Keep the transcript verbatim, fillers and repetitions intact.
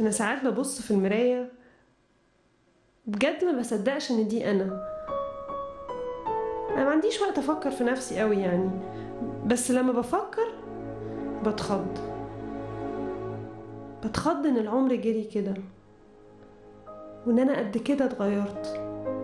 انا ساعات ببص في المرايه بجد ما بصدقش ان دي انا. انا ما عنديش وقت افكر في نفسي قوي يعني، بس لما بفكر بتخض. بتخض ان العمر جري كده، وان انا قد كده اتغيرت.